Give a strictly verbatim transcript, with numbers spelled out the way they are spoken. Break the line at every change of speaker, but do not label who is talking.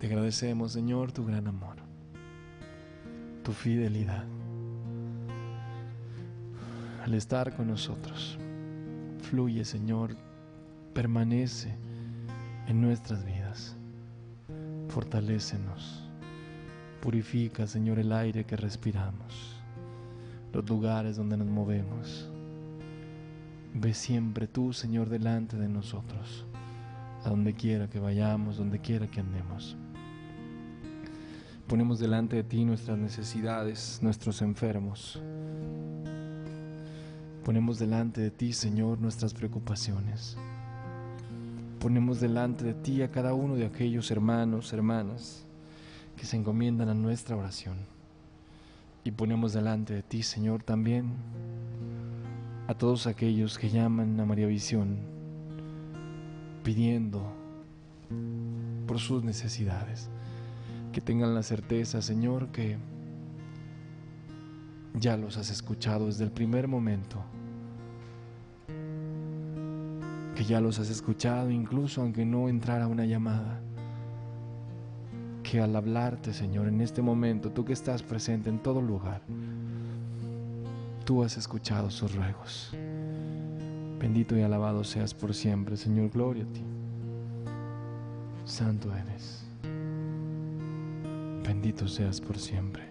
Te agradecemos, Señor, tu gran amor, tu fidelidad, al estar con nosotros. Fluye, Señor, permanece en nuestras vidas. Fortalécenos. Purifica, Señor, el aire que respiramos, los lugares donde nos movemos. Ve siempre tú, Señor, delante de nosotros, a donde quiera que vayamos, donde quiera que andemos. Ponemos delante de ti nuestras necesidades, nuestros enfermos. Ponemos delante de ti, Señor, nuestras preocupaciones. Ponemos delante de ti a cada uno de aquellos hermanos, hermanas, que se encomiendan a nuestra oración. Y ponemos delante de ti, Señor, también a todos aquellos que llaman a María Visión, pidiendo por sus necesidades. Que tengan la certeza, Señor, que ya los has escuchado desde el primer momento, que ya los has escuchado incluso aunque no entrara una llamada, que al hablarte, Señor, en este momento, tú que estás presente en todo lugar, tú has escuchado sus ruegos. Bendito y alabado seas por siempre, Señor. Gloria a ti. Santo eres. Bendito seas por siempre.